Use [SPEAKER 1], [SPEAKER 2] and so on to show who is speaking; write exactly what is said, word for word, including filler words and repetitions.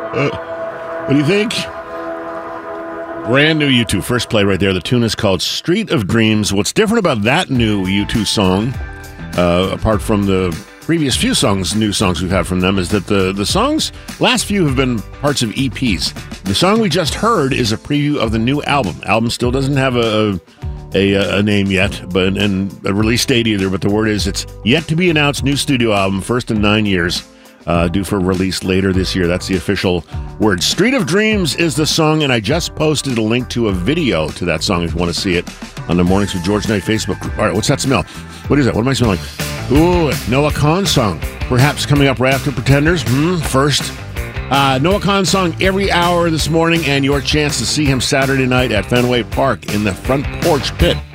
[SPEAKER 1] Uh, what do you think? Brand new U two. First play right there. The tune is called Street of Dreams. What's different about that new U two song, uh, apart from the previous few songs, new songs we've had from them, is that the, the songs, last few have been parts of E Ps. The song we just heard is a preview of the new album. Album still doesn't have a a, a, a name yet, but and a release date either, but the word is it's yet to be announced new studio album, first in nine years. Uh, due for release later this year. That's the official word. Street of Dreams is the song, and I just posted a link to a video to that song if you want to see it on the Mornings with George Knight Facebook group. All right, what's that smell? What is that? What am I smelling? Ooh, Noah Kahan song. Perhaps coming up right after Pretenders. Hmm, first. Uh, Noah Kahan song every hour this morning, and your chance to see him Saturday night at Fenway Park in the Front Porch Pit.